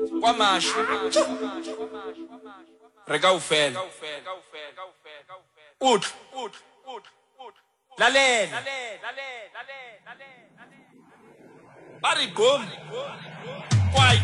kwamashu reka ufela utlu lalela bari gqom kwayi